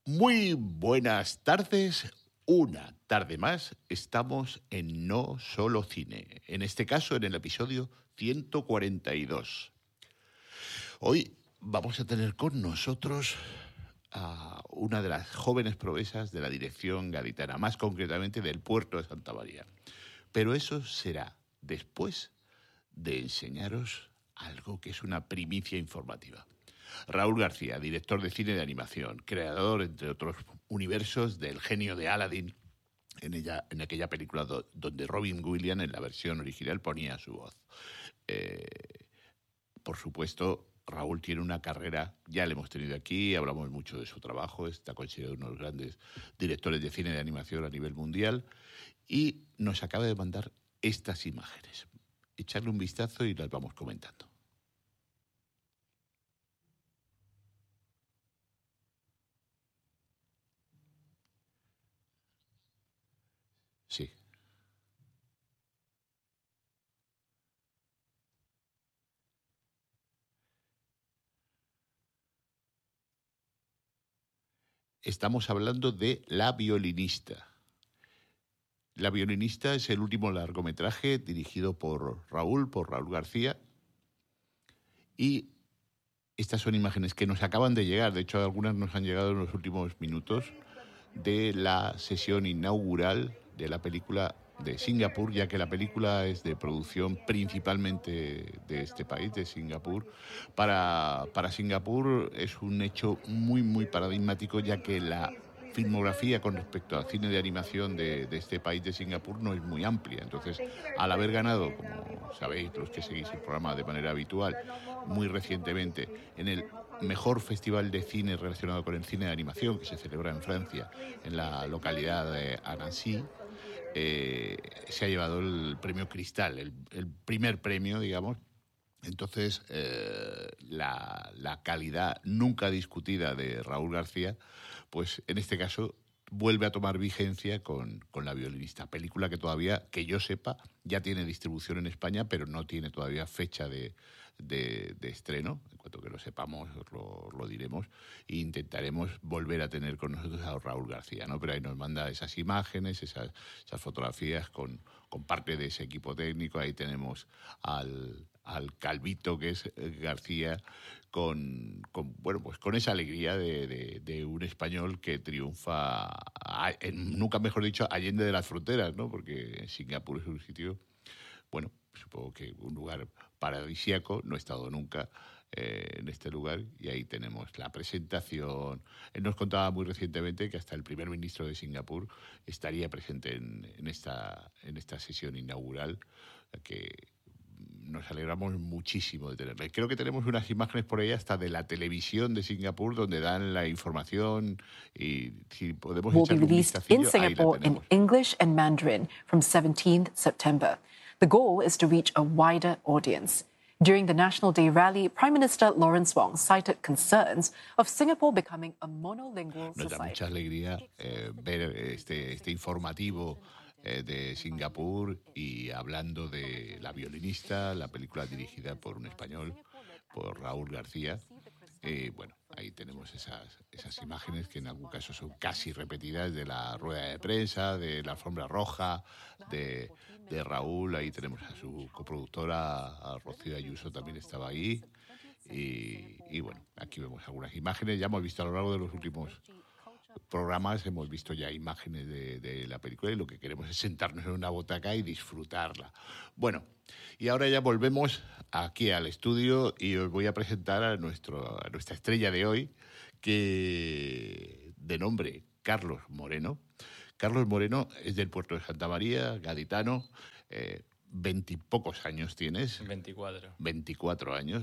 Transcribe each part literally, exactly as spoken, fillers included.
Muy buenas tardes. Una tarde más estamos en No Solo Cine. En este caso, en el episodio ciento cuarenta y dos. Hoy vamos a tener con nosotros a una de las jóvenes promesas de la dirección gaditana, más concretamente del puerto de Santa María. Pero eso será después de enseñaros algo que es una primicia informativa. Raúl García, director de cine de animación, creador, entre otros universos, del genio de Aladdin, en, ella, en aquella película do, donde Robin Williams, en la versión original, ponía su voz. Eh, por supuesto, Raúl tiene una carrera, ya le hemos tenido aquí, hablamos mucho de su trabajo, está considerado uno de los grandes directores de cine de animación a nivel mundial, y nos acaba de mandar estas imágenes. Echarle un vistazo y las vamos comentando. Sí. Estamos hablando de La violinista. La violinista es el último largometraje dirigido por Raúl, por Raúl García. Y estas son imágenes que nos acaban de llegar, de hecho algunas nos han llegado en los últimos minutos, de la sesión inaugural de la película de Singapur, ya que la película es de producción principalmente de este país, de Singapur. Para, para Singapur es un hecho muy, muy paradigmático, ya que la filmografía con respecto al cine de animación de, de este país, de Singapur, no es muy amplia. Entonces, al haber ganado, como sabéis los que seguís el programa de manera habitual, muy recientemente en el mejor festival de cine relacionado con el cine de animación que se celebra en Francia, en la localidad de Annecy, eh, se ha llevado el premio Cristal, el, el primer premio, digamos. Entonces, eh, la, la calidad nunca discutida de Raúl García, pues en este caso vuelve a tomar vigencia con, con La violinista, película que todavía, que yo sepa, ya tiene distribución en España, pero no tiene todavía fecha de, de, de estreno. En cuanto que lo sepamos, lo, lo diremos e intentaremos volver a tener con nosotros a Raúl García, ¿no? Pero ahí nos manda esas imágenes, esas, esas fotografías con, con parte de ese equipo técnico. Ahí tenemos al, al calvito que es García, con, con bueno pues con esa alegría de, de, de un español que triunfa, a, en, nunca mejor dicho, allende de las fronteras, ¿no? Porque Singapur es un sitio, bueno, supongo que un lugar paradisíaco, no he estado nunca eh, en este lugar, y ahí tenemos la presentación. Él nos contaba muy recientemente que hasta el primer ministro de Singapur estaría presente en, en, esta, en esta sesión inaugural, que nos alegramos muchísimo de tenerla. Creo que tenemos unas imágenes por ahí hasta de la televisión de Singapur donde dan la información, y si podemos will be echarle un released vistacillo, in Singapore in English and Mandarin from seventeenth September. The goal is to reach a wider audience. During the National Day rally, Prime Minister Lawrence Wong cited concerns of Singapore becoming a monolingual Nos da society. mucha alegría eh, ver este, este informativo eh, de Singapur, y hablando de La violinista, la película dirigida por un español, por Raúl García. Eh, bueno, ahí tenemos esas, esas imágenes que en algún caso son casi repetidas de la rueda de prensa, de la alfombra roja, de, de Raúl. Ahí tenemos a su coproductora, a Rocío Ayuso, también estaba ahí. Y, y bueno, aquí vemos algunas imágenes. Ya hemos visto a lo largo de los últimos programas, hemos visto ya imágenes de, de la película, y lo que queremos es sentarnos en una butaca y disfrutarla. Bueno, y ahora ya volvemos aquí al estudio y os voy a presentar a, nuestro, a nuestra estrella de hoy, que de nombre Carlos Moreno. Carlos Moreno es del puerto de Santa María, gaditano, eh, veintipocos años tienes. veinticuatro. veinticuatro años.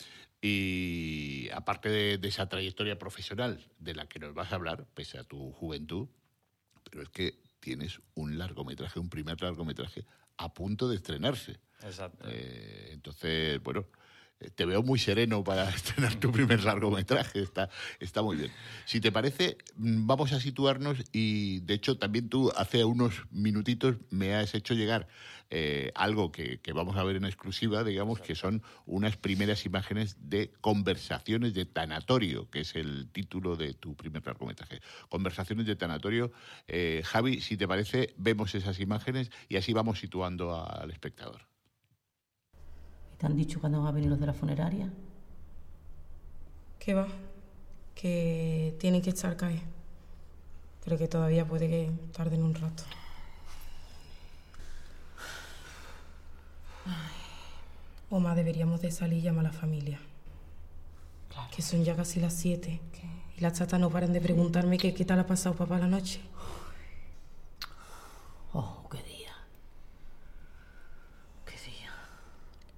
Y aparte de, de esa trayectoria profesional de la que nos vas a hablar, pese a tu juventud, pero es que tienes un largometraje, un primer largometraje a punto de estrenarse. Exacto. Eh, entonces, bueno, Te veo muy sereno para estrenar tu primer largometraje, está, está muy bien. Si te parece, vamos a situarnos y, de hecho, también tú hace unos minutitos me has hecho llegar eh, algo que, que vamos a ver en exclusiva, digamos, que son unas primeras imágenes de Conversaciones de Tanatorio, que es el título de tu primer largometraje. Conversaciones de Tanatorio. Eh, Javi, si te parece, vemos esas imágenes y así vamos situando a, al espectador. ¿Te han dicho cuándo van a venir los de la funeraria? ¿Qué va? Que tienen que echar cae. Pero que todavía puede que tarden un rato. O más deberíamos de salir y llamar a la familia. Claro. Que son ya casi las siete. ¿Qué? Y las chatas no paran de preguntarme qué, qué tal ha pasado papá la noche.